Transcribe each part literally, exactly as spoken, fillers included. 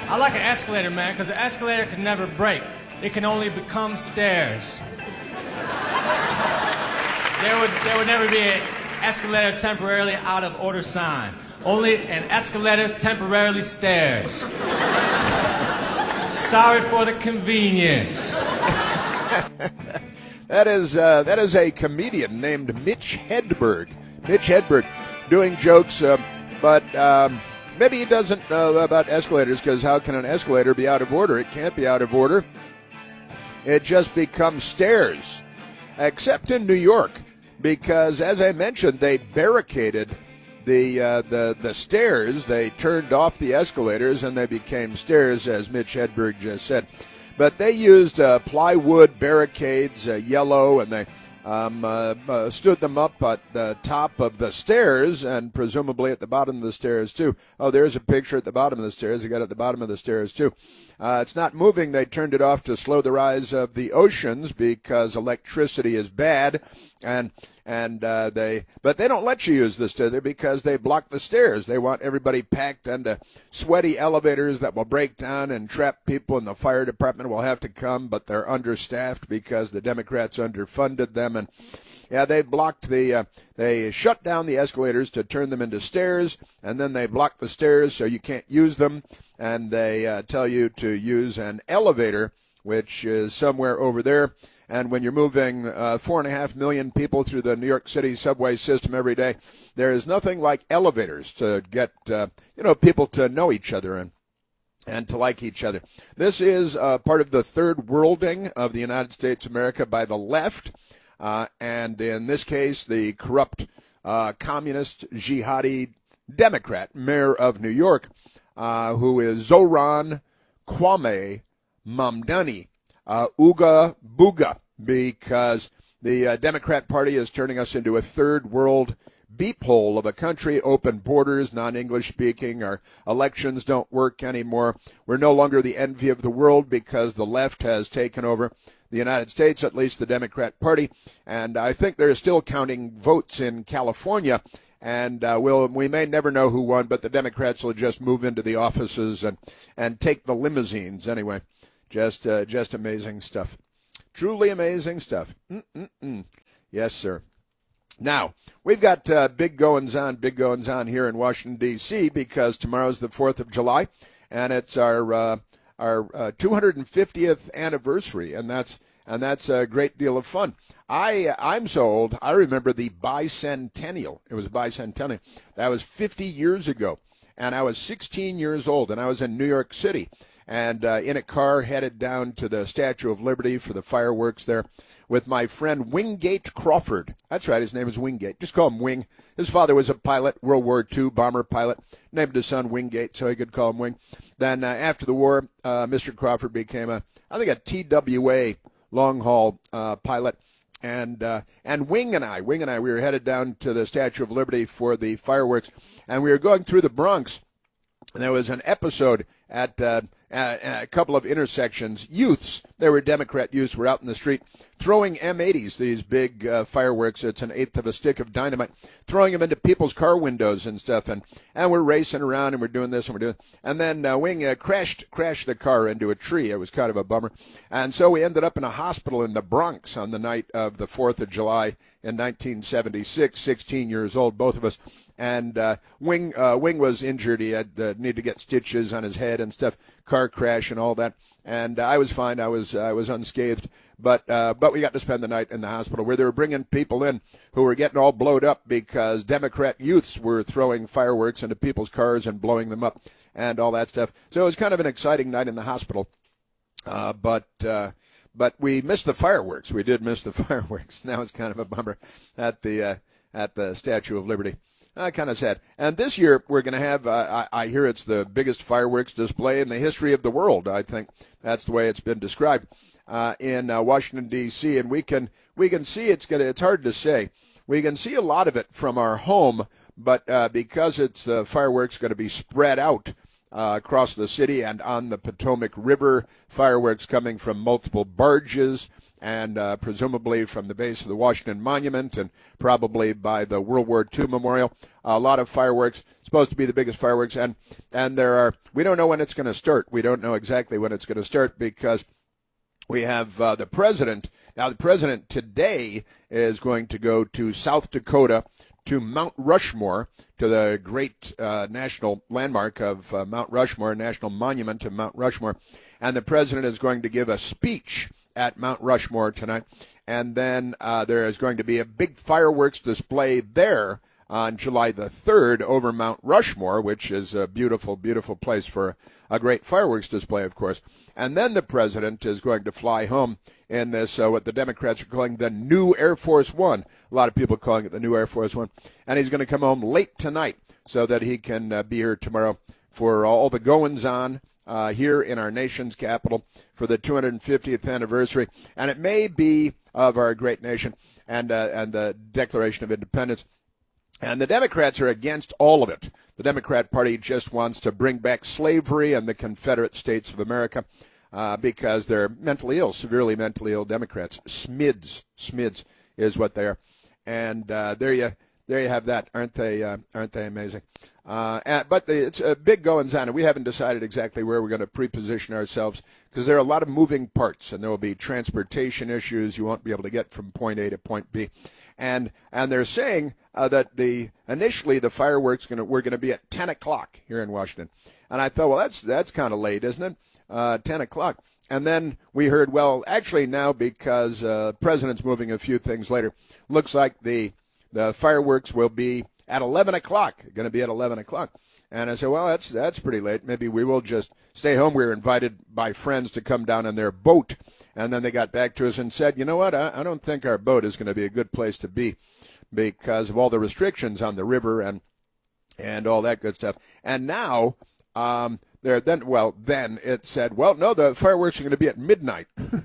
I like an escalator, man, because an escalator can never break. It can only become stairs. There would, there would never be an escalator temporarily out of order sign. Only an escalator temporarily stairs. Sorry for the convenience. That is uh, that is a comedian named Mitch Hedberg. Mitch Hedberg doing jokes, uh, but um, maybe he doesn't know about escalators, because how can an escalator be out of order? It can't be out of order. It just becomes stairs, except in New York, because, as I mentioned, they barricaded the uh, the the stairs. They turned off the escalators, and they became stairs, as Mitch Hedberg just said. But they used uh, plywood barricades, uh, yellow, and they um, uh, uh, stood them up at the top of the stairs and presumably at the bottom of the stairs, too. Oh, there's a picture at the bottom of the stairs. They got it at the bottom of the stairs, too. Uh, it's not moving. They turned it off to slow the rise of the oceans because electricity is bad, and and uh, they but they don't let you use the stairs because they block the stairs. They want everybody packed into sweaty elevators that will break down and trap people, and the fire department will have to come, but they're understaffed because the Democrats underfunded them, and yeah, they blocked the uh, they shut down the escalators to turn them into stairs, and then they block the stairs so you can't use them, and they uh, tell you to use an elevator, which is somewhere over there. And when you're moving uh, four and a half million people through the New York City subway system every day, there is nothing like elevators to get uh, you know people to know each other and and to like each other. This is uh, part of the third worlding of the United States of America by the left, uh, and in this case, the corrupt uh, communist jihadi Democrat mayor of New York, uh, who is Zoran Kwame Mamdani. Uh, Ooga booga, because the uh, Democrat Party is turning us into a third world beep hole of a country, open borders, non-English speaking. Our elections don't work anymore. We're no longer the envy of the world because the left has taken over the United States, at least the Democrat Party. And I think they're still counting votes in California. And uh, we'll, we may never know who won, but the Democrats will just move into the offices and, and take the limousines anyway. Just uh, just amazing stuff. Truly amazing stuff. Mm-mm-mm. Yes, sir. Now, we've got uh, big goings-on, big goings-on here in Washington, D C, because tomorrow's the fourth of July, and it's our uh, our uh, two hundred fiftieth anniversary, and that's and that's a great deal of fun. I, I'm so old, I remember the bicentennial. It was a bicentennial. That was fifty years ago, and I was sixteen years old, and I was in New York City. And uh, in a car headed down to the Statue of Liberty for the fireworks there with my friend Wingate Crawford. That's right, his name is Wingate. Just call him Wing. His father was a pilot, World War Two bomber pilot. Named his son Wingate so he could call him Wing. Then uh, after the war, uh, Mister Crawford became, a, I think, a T W A long-haul uh, pilot. And uh, and Wing and I, Wing and I, we were headed down to the Statue of Liberty for the fireworks. And we were going through the Bronx. And there was an episode at uh, a, a couple of intersections. Youths, they were Democrat youths, were out in the street throwing M eighties, these big uh, fireworks. It's an eighth of a stick of dynamite, throwing them into people's car windows and stuff. And, and we're racing around and we're doing this and we're doing. And then uh, Wing uh, crashed crashed the car into a tree. It was kind of a bummer. And so we ended up in a hospital in the Bronx on the night of the fourth of July in nineteen seventy-six, sixteen years old, both of us. And uh, Wing uh, Wing was injured. He had uh, need to get stitches on his head and stuff, car crash and all that. And uh, I was fine. I was I was unscathed. But uh, but we got to spend the night in the hospital where they were bringing people in who were getting all blowed up because Democrat youths were throwing fireworks into people's cars and blowing them up and all that stuff. So it was kind of an exciting night in the hospital. Uh, but uh, but we missed the fireworks. We did miss the fireworks. That was kind of a bummer at the uh, at the Statue of Liberty. Uh, kind of sad. And this year we're going to have, uh, I, I hear it's the biggest fireworks display in the history of the world. I think that's the way it's been described uh, in uh, Washington, D C. And we can we can see it's going to, it's hard to say. We can see a lot of it from our home, but uh, because it's uh, fireworks going to be spread out uh, across the city and on the Potomac River, fireworks coming from multiple barges and uh, presumably from the base of the Washington Monument and probably by the World War Two Memorial. A lot of fireworks, supposed to be the biggest fireworks, and and there are, we don't know when it's going to start. We don't know exactly when it's going to start because we have uh, the president. Now, the president today is going to go to South Dakota to Mount Rushmore, to the great uh, national landmark of uh, Mount Rushmore, national monument of Mount Rushmore. And the president is going to give a speech at Mount Rushmore tonight. And then uh, there is going to be a big fireworks display there on July the third over Mount Rushmore, which is a beautiful, beautiful place for a great fireworks display, of course. And then the president is going to fly home in this, uh, what the Democrats are calling the new Air Force One. A lot of people calling it the new Air Force One. And he's going to come home late tonight so that he can uh, be here tomorrow for all the goings-on uh, here in our nation's capital for the two hundred fiftieth anniversary. And it may be of our great nation and, uh, and the Declaration of Independence. And the Democrats are against all of it. The Democrat Party just wants to bring back slavery and the Confederate States of America uh, because they're mentally ill, severely mentally ill Democrats. Smids, Smids is what they are. And uh, there you there you have that. Aren't they uh, aren't they amazing? Uh, and, but the, it's a big goings on, and we haven't decided exactly where we're going to pre-position ourselves because there are a lot of moving parts, and there will be transportation issues. You won't be able to get from point A to point B. And and they're saying uh, that the initially the fireworks gonna were going to be at ten o'clock here in Washington, and I thought, well, that's that's kind of late, isn't it? Uh, ten o'clock. And then we heard, well, actually now because uh, the president's moving a few things later, looks like the the fireworks will be at eleven o'clock. Going to be at eleven o'clock. And I said, well, that's that's pretty late. Maybe we will just stay home. We were invited by friends to come down in their boat. And then they got back to us and said, you know what, I, I don't think our boat is going to be a good place to be because of all the restrictions on the river and and all that good stuff. And now, um, there then, well, then it said, well, no, the fireworks are going to be at midnight.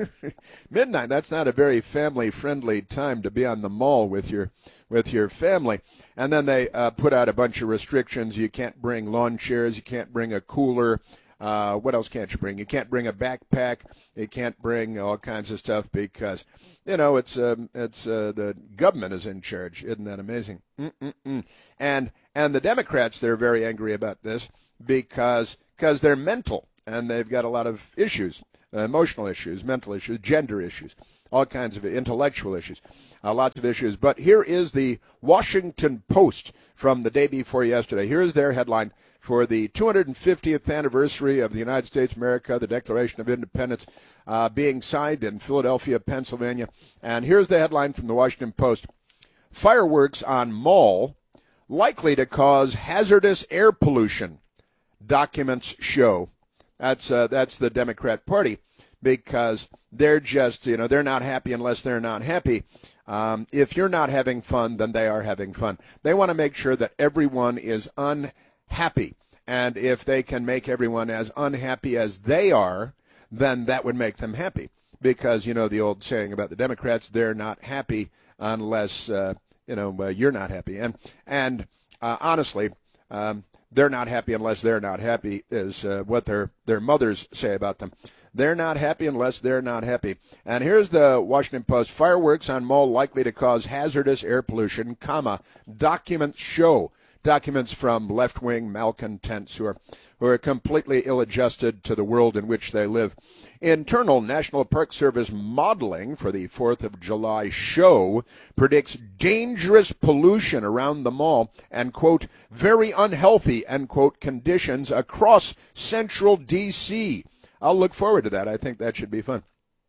Midnight, that's not a very family-friendly time to be on the mall with your with your family. And then they uh, put out a bunch of restrictions. You can't bring lawn chairs. You can't bring a cooler. Uh, what else can't you bring? You can't bring a backpack. You can't bring all kinds of stuff because, you know, it's um, it's uh, the government is in charge. Isn't that amazing? Mm-mm-mm. And and the Democrats, they're very angry about this because because they're mental and they've got a lot of issues, uh, emotional issues, mental issues, gender issues, all kinds of intellectual issues, uh, lots of issues. But here is the Washington Post from the day before yesterday. Here is their headline for the two hundred fiftieth anniversary of the United States of America, the Declaration of Independence, uh, being signed in Philadelphia, Pennsylvania. And here's the headline from the Washington Post. Fireworks on mall likely to cause hazardous air pollution, documents show. That's uh, that's the Democrat Party because they're just, you know, they're not happy unless they're not happy. Um, if you're not having fun, then they are having fun. They want to make sure that everyone is unhappy. And if they can make everyone as unhappy as they are, then that would make them happy. Because, you know, the old saying about the Democrats, they're not happy unless, uh, you know, uh, you're not happy. And, and uh, honestly, um, they're not happy unless they're not happy is uh, what their, their mothers say about them. They're not happy unless they're not happy. And here's the Washington Post. Fireworks on mall likely to cause hazardous air pollution, comma, documents show. Documents from left-wing malcontents who are, who are completely ill-adjusted to the world in which they live. Internal National Park Service modeling for the fourth of July show predicts dangerous pollution around the mall and, quote, very unhealthy, end quote, conditions across central D C I'll look forward to that. I think that should be fun.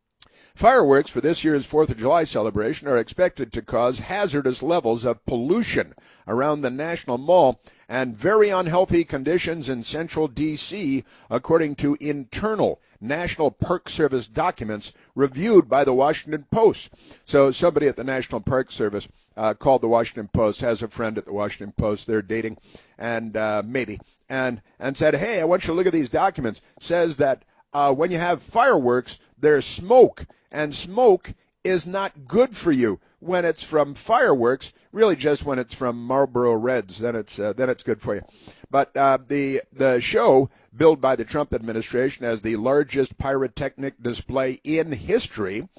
Fireworks for this year's fourth of July celebration are expected to cause hazardous levels of pollution around the National Mall and very unhealthy conditions in central D C, according to internal National Park Service documents reviewed by the Washington Post. So somebody at the National Park Service uh, called the Washington Post, has a friend at the Washington Post, they're dating, and uh, maybe, and, and said, hey, I want you to look at these documents. Says that uh, when you have fireworks, there's smoke. And smoke is not good for you when it's from fireworks. Really, just when it's from Marlboro Reds, then it's uh, then it's good for you. But uh, the the show, billed by the Trump administration as the largest pyrotechnic display in history,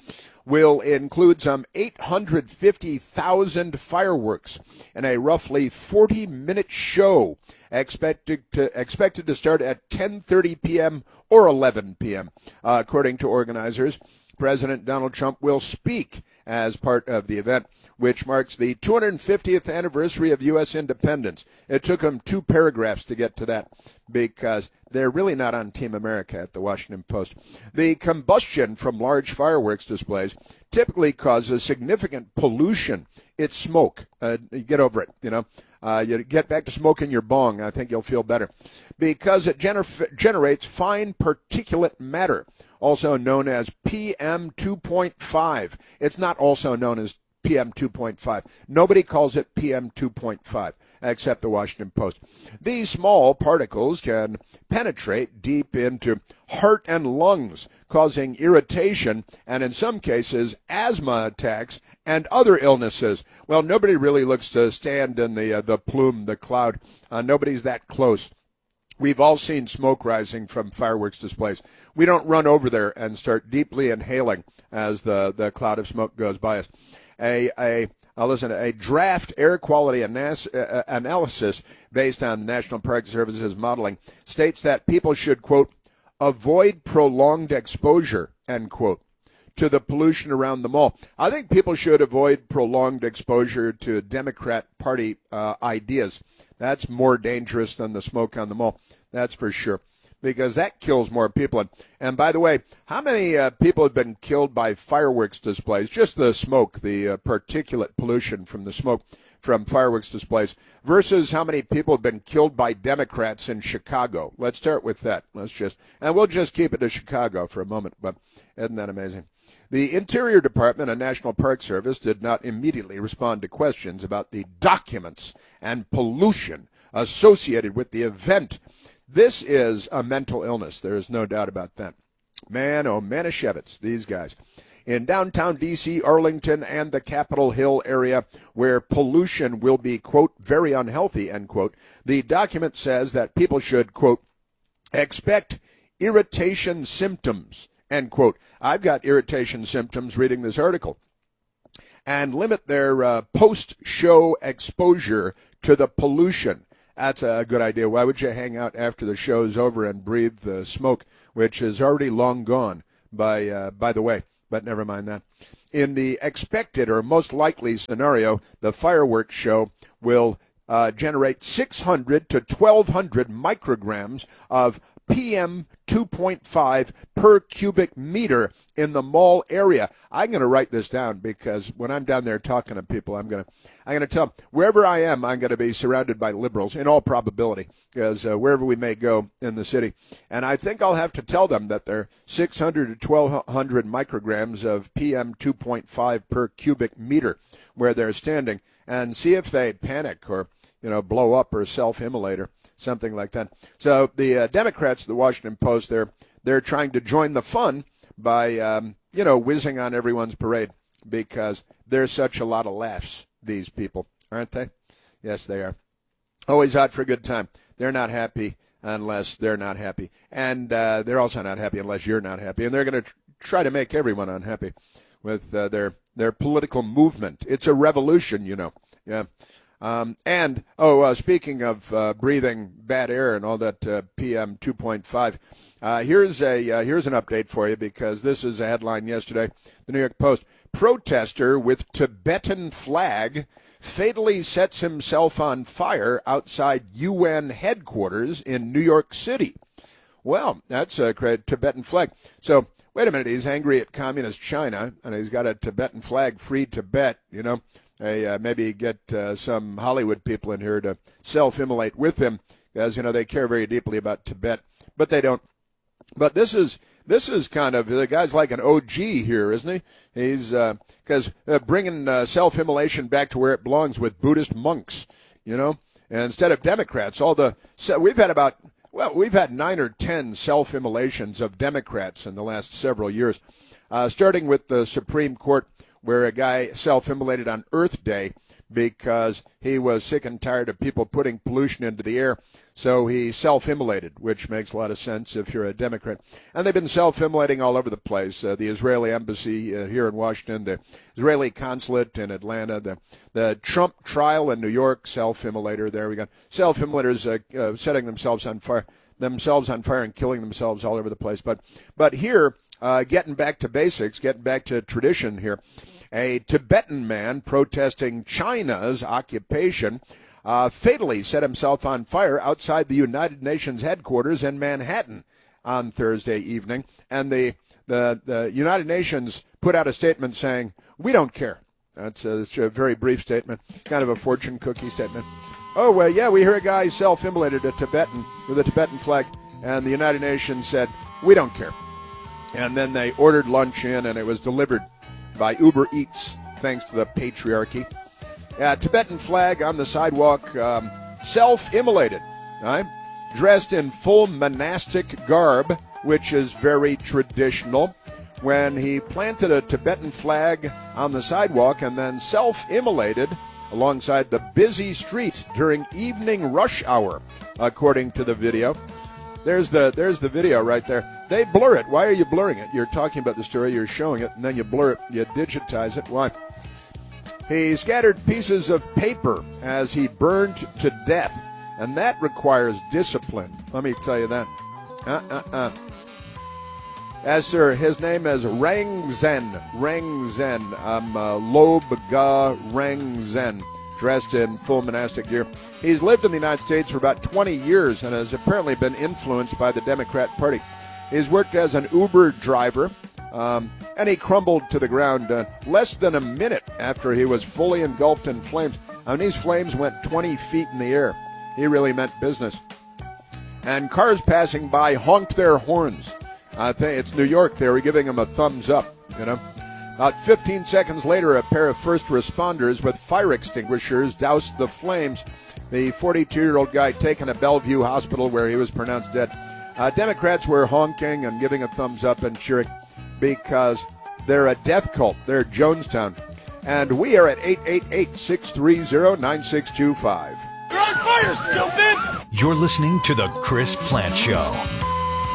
will include some eight hundred fifty thousand fireworks in a roughly forty-minute show expected to, expected to start at ten thirty p.m. or eleven p.m. Uh, according to organizers, President Donald Trump will speak as part of the event, which marks the two hundred fiftieth anniversary of U S independence. It took him two paragraphs to get to that because they're really not on Team America at the Washington Post. The combustion from large fireworks displays typically causes significant pollution. It's smoke. Uh, you get over it, you know. Uh, you get back to smoking your bong. I think you'll feel better. Because it gener- generates fine particulate matter, also known as P M two point five. It's not also known as P M two point five. Nobody calls it P M two point five except the Washington Post. These small particles can penetrate deep into heart and lungs, causing irritation and, in some cases, asthma attacks and other illnesses. Well, nobody really looks to stand in the uh, the plume, the cloud. Uh, nobody's that close. We've all seen smoke rising from fireworks displays. We don't run over there and start deeply inhaling as the, the cloud of smoke goes by us. A, a, uh, listen, a draft air quality anas- uh, analysis based on the National Park Service's modeling states that people should, quote, avoid prolonged exposure, end quote, to the pollution around the mall. I think people should avoid prolonged exposure to Democrat Party uh, ideas. That's more dangerous than the smoke on the mall. That's for sure, because that kills more people. And, and by the way, how many uh, people have been killed by fireworks displays? Just the smoke, the uh, particulate pollution from the smoke from fireworks displays, versus how many people have been killed by Democrats in Chicago. Let's start with that. Let's just, and we'll just keep it to Chicago for a moment, but isn't that amazing? The Interior Department and National Park Service did not immediately respond to questions about the documents and pollution associated with the event. This is a mental illness. There is no doubt about that. Man, oh, Manischewitz, these guys. In downtown D C, Arlington, and the Capitol Hill area, where pollution will be, quote, very unhealthy, end quote, the document says that people should, quote, expect irritation symptoms, end quote. I've got irritation symptoms reading this article. And limit their uh, post-show exposure to the pollution. That's a good idea. Why would you hang out after the show's over and breathe the smoke, which is already long gone, by uh, by the way? But never mind that. In the expected or most likely scenario, the fireworks show will uh, generate six hundred to twelve hundred micrograms of P M two point five per cubic meter in the mall area. I'm going to write this down because when I'm down there talking to people, I'm going to I'm going to tell them wherever I am, I'm going to be surrounded by liberals in all probability, because uh, wherever we may go in the city. And I think I'll have to tell them that they're six hundred to twelve hundred micrograms of P M two point five per cubic meter where they're standing, and see if they panic or, you know, blow up or self-immolate or something like that. So the uh, Democrats, the Washington Post, they're they're trying to join the fun by um, you know whizzing on everyone's parade, because there's such a lot of laughs. These people, aren't they? Yes, they are. Always out for a good time. They're not happy unless they're not happy, and uh, they're also not happy unless you're not happy. And they're going to tr- try to make everyone unhappy with uh, their their political movement. It's a revolution, you know. Yeah. Um, and, oh, uh, speaking of uh, breathing bad air and all that uh, P M two point five, uh, here's a uh, here's an update for you, because this is a headline yesterday. The New York Post: protester with Tibetan flag fatally sets himself on fire outside U N headquarters in New York City. Well, that's a great Tibetan flag. So, wait a minute, he's angry at communist China, and he's got a Tibetan flag, free Tibet, you know. Hey, uh, maybe get uh, some Hollywood people in here to self-immolate with him, because, you know, they care very deeply about Tibet, but they don't. But this is this is kind of, the guy's like an O G here, isn't he? He's, because uh, uh, bringing uh, self-immolation back to where it belongs with Buddhist monks, you know, and instead of Democrats. All the so we've had about, well, we've had nine or ten self-immolations of Democrats in the last several years, uh, starting with the Supreme Court, where a guy self-immolated on Earth Day because he was sick and tired of people putting pollution into the air. So he self-immolated, which makes a lot of sense if you're a Democrat. And they've been self-immolating all over the place. Uh, the Israeli embassy uh, here in Washington, the Israeli consulate in Atlanta, the the Trump trial in New York, self-immolator. There we go. Self-immolators uh, uh, setting themselves on fire, themselves on fire and killing themselves all over the place. But but here, uh, getting back to basics, getting back to tradition here, a Tibetan man protesting China's occupation Uh, fatally set himself on fire outside the United Nations headquarters in Manhattan on Thursday evening. And the, the, the United Nations put out a statement saying, we don't care. That's a, that's a very brief statement, kind of a fortune cookie statement. Oh, well, yeah, we hear a guy self-immolated a Tibetan with a Tibetan flag, and the United Nations said, we don't care. And then they ordered lunch in, and it was delivered by Uber Eats, thanks to the patriarchy. Uh, Tibetan flag on the sidewalk, um, self-immolated, right? Dressed in full monastic garb, which is very traditional. When he planted a Tibetan flag on the sidewalk and then self-immolated alongside the busy street during evening rush hour, according to the video. There's the there's the video right there. They blur it. Why are you blurring it? You're talking about the story, you're showing it, and then you blur it, you digitize it. Why? He scattered pieces of paper as he burned to death, and that requires discipline. Let me tell you that. Uh-uh-uh. As sir, his name is Rangzen. Rangzen. Um, uh, Lob Ga Rangzen, dressed in full monastic gear. He's lived in the United States for about twenty years and has apparently been influenced by the Democrat Party. He's worked as an Uber driver. Um, and he crumbled to the ground uh, less than a minute after he was fully engulfed in flames. I mean, these flames went twenty feet in the air. He really meant business. And cars passing by honked their horns. I think it's New York. They were giving him a thumbs up, you know. About fifteen seconds later, a pair of first responders with fire extinguishers doused the flames. The forty-two-year-old guy taken to Bellevue Hospital where he was pronounced dead. Uh, Democrats were honking and giving a thumbs up and cheering, because they're a death cult. They're Jonestown. And we are at eight eight eight, six three zero, nine six two five. You're on fire, stupid! You're listening to The Chris Plante Show.